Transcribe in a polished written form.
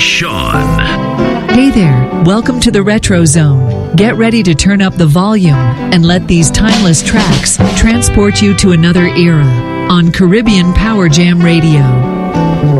Sean. Hey there, welcome to the Retro Zone. Get ready to turn up the volume and let these timeless tracks transport you to another era on Caribbean Power Jam Radio.